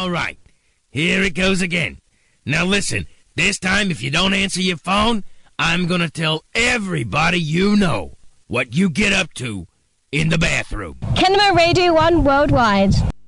All right, here it goes again. Now listen, this time if you don't answer your phone, I'm gonna tell everybody you know what you get up to in the bathroom. Kinema Radio 1 Worldwide.